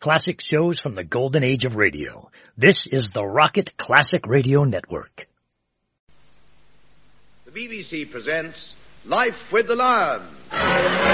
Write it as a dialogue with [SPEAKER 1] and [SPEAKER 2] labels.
[SPEAKER 1] Classic shows from the golden age of radio. This is the Rocket Classic Radio Network.
[SPEAKER 2] The BBC presents Life with the Lion.